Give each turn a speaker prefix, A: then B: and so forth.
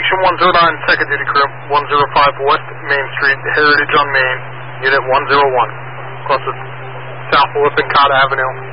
A: Station 109, second duty crew, 105 West Main Street, Heritage on Main, Unit 101, close to South Lippincott Avenue.